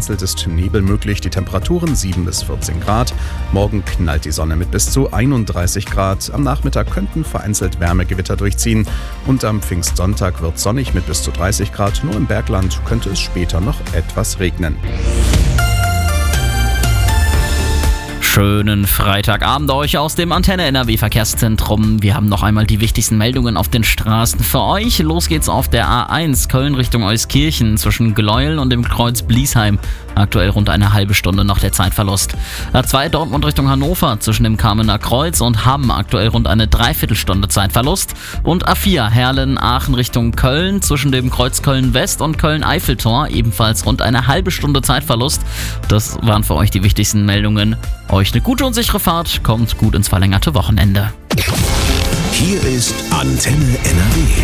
vereinzelt ist Nebel möglich, die Temperaturen 7 bis 14 Grad. Morgen knallt die Sonne mit bis zu 31 Grad. Am Nachmittag könnten vereinzelt Wärmegewitter durchziehen. Und am Pfingstsonntag wird sonnig mit bis zu 30 Grad. Nur im Bergland könnte es später noch etwas regnen. Schönen Freitagabend euch aus dem Antenne NRW Verkehrszentrum. Wir haben noch einmal die wichtigsten Meldungen auf den Straßen für euch. Los geht's auf der A1 Köln Richtung Euskirchen zwischen Gleuel und dem Kreuz Bliesheim. Aktuell rund eine halbe Stunde noch der Zeitverlust. A2 Dortmund Richtung Hannover zwischen dem Kamener Kreuz und Hamm. Aktuell rund eine Dreiviertelstunde Zeitverlust. Und A4 Herlen Aachen Richtung Köln zwischen dem Kreuz Köln West und Köln Eiffeltor. Ebenfalls rund eine halbe Stunde Zeitverlust. Das waren für euch die wichtigsten Meldungen. Euch eine gute und sichere Fahrt. Kommt gut ins verlängerte Wochenende. Hier ist Antenne NRW.